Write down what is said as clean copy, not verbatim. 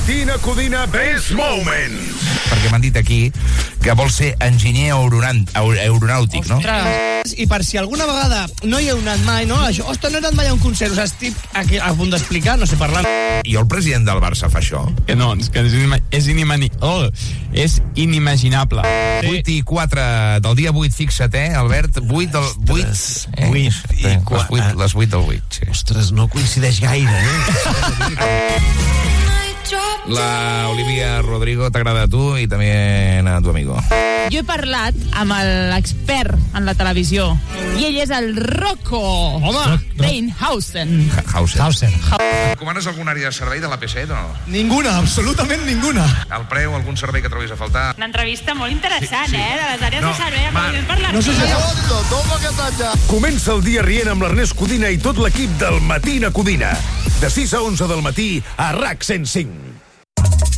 Matina Codina Best Moments. Perquè m'han dit aquí que vol ser enginyer aeronàutic, no? Ostres, i per si alguna vegada no hi heu anat mai, no? Això, ostres, no he anat mai a un concert, us estic aquí a punt d'explicar, no sé parlar. I el president del Barça fa això? Que no, és que és inimaginable. 8 i 4 del dia 8, fixa't, Albert? 8 del 8. Les 8 del 8, sí. Ostres, no coincideix gaire, La Olivia Rodrigo t'agrada a tu i també a tu amigo. Jo he parlat amb l'expert en la televisió i ell és el Rocco Reinhausen. Hauser. Comanes alguna àrea de servei de la P7 o no? Ninguna, absolutament ninguna. El preu, algun servei que trobis a faltar? Una entrevista molt interessant, Sí. de les àrees de servei. No sé si... Comença el dia rient amb l'Ernest Codina i tot l'equip del Matina Codina. De 6 a 11 del matí a RAC 105.